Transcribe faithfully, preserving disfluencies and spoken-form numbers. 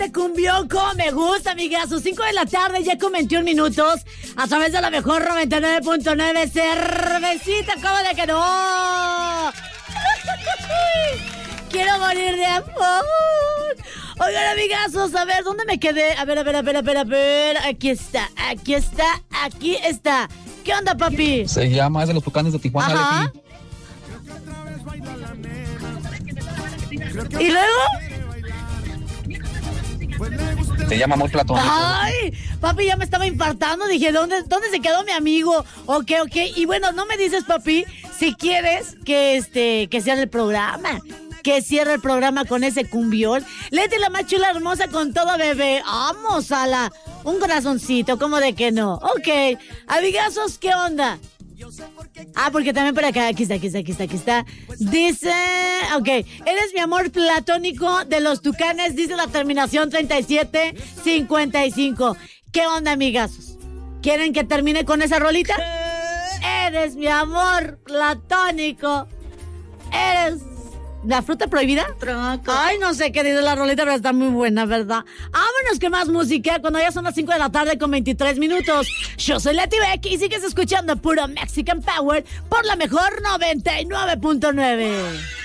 Este cumbión como me gusta, amigas. A sus cinco de la tarde, ya con veintiún minutos. A través de la mejor noventa y nueve punto nueve. Cervecita, ¿cómo de que no? Quiero morir de amor. Oigan, amigazos, a ver, ¿dónde me quedé? A ver, a ver, a ver, a ver, a ver. Aquí está, aquí está, aquí está. ¿Qué onda, papi? Se llama, es de los Tucanes de Tijuana. Ajá. ¿Y luego? Se llama Amor Platónico. Ay, papi, ya me estaba infartando. Dije, ¿dónde, ¿dónde se quedó mi amigo? Ok, ok. Y bueno, no me dices, papi, si quieres que este, que cierre el programa. Que cierre el programa con ese cumbión. Leti, la más chula, hermosa, con todo, bebé. Vamos a la... Un corazoncito, ¿cómo de que no? Ok. Amigazos, ¿qué onda? Ah, porque también por acá, aquí está, aquí está, aquí está, aquí está. Dice, ok, eres mi amor platónico de los Tucanes, dice la terminación treinta y siete cincuenta y cinco. ¿Qué onda, amigazos? ¿Quieren que termine con esa rolita? Eres mi amor platónico. Eres... ¿La fruta prohibida? Tronco. Ay, no sé qué dice la rolita, pero está muy buena, ¿verdad? Vámonos, que más música cuando ya son las cinco de la tarde con veintitrés minutos. Yo soy Leti Beck y sigues escuchando puro Mexican Power por la mejor noventa y nueve punto nueve.